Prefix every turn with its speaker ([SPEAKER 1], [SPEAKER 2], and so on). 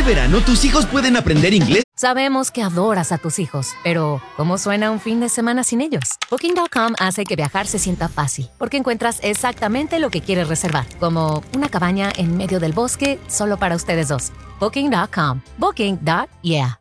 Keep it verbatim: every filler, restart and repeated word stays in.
[SPEAKER 1] Este verano tus hijos pueden aprender inglés.
[SPEAKER 2] Sabemos que adoras a tus hijos, pero ¿cómo suena un fin de semana sin ellos? Booking punto com hace que viajar se sienta fácil, porque encuentras exactamente lo que quieres reservar, como una cabaña en medio del bosque solo para ustedes dos. Booking punto com. Booking. Yeah.